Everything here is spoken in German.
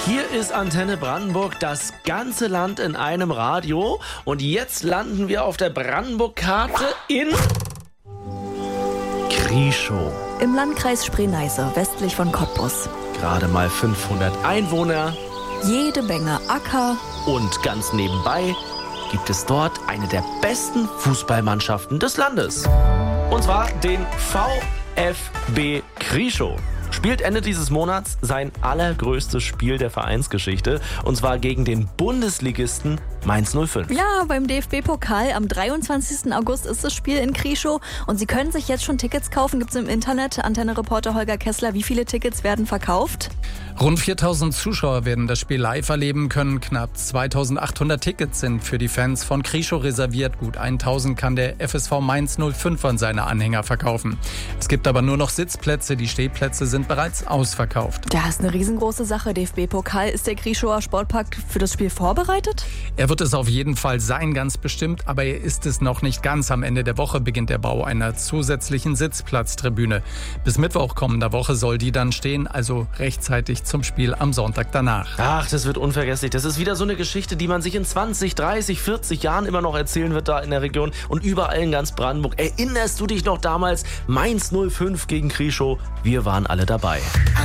Hier ist Antenne Brandenburg, das ganze Land in einem Radio. Und jetzt landen wir auf der Brandenburg-Karte in Krieschow. Im Landkreis Spree-Neiße, westlich von Cottbus. Gerade mal 500 Einwohner. Jede Menge Acker. Und ganz nebenbei gibt es dort eine der besten Fußballmannschaften des Landes. Und zwar den VfB Krieschow. Spielt Ende dieses Monats sein allergrößtes Spiel der Vereinsgeschichte. Und zwar gegen den Bundesligisten Mainz 05. Ja, beim DFB-Pokal am 23. August ist das Spiel in Krieschow. Und Sie können sich jetzt schon Tickets kaufen. Gibt es im Internet. Antenne-Reporter Holger Kessler, wie viele Tickets werden verkauft? Rund 4.000 Zuschauer werden das Spiel live erleben können. Knapp 2.800 Tickets sind für die Fans von Krieschow reserviert. Gut 1.000 kann der FSV Mainz 05 an seine Anhänger verkaufen. Es gibt aber nur noch Sitzplätze. Die Stehplätze sind bereits ausverkauft. Ja, ist eine riesengroße Sache. DFB-Pokal. Ist der Krieschower Sportpark für das Spiel vorbereitet? Er wird es auf jeden Fall sein, ganz bestimmt. Aber er ist es noch nicht ganz. Am Ende der Woche beginnt der Bau einer zusätzlichen Sitzplatztribüne. Bis Mittwoch kommender Woche soll die dann stehen, also rechtzeitig zum Spiel am Sonntag danach. Ach, das wird unvergesslich. Das ist wieder so eine Geschichte, die man sich in 20, 30, 40 Jahren immer noch erzählen wird da in der Region und überall in ganz Brandenburg. Erinnerst du dich noch damals? Mainz 05 gegen Krieschow. Wir waren alle dabei.